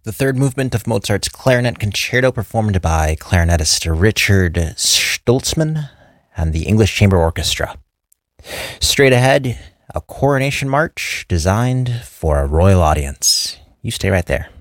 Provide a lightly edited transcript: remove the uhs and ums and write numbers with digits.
the third movement of Mozart's Clarinet Concerto performed by clarinetist Richard Stoltzman and the English Chamber Orchestra. Straight ahead, a coronation march designed for a royal audience. You stay right there.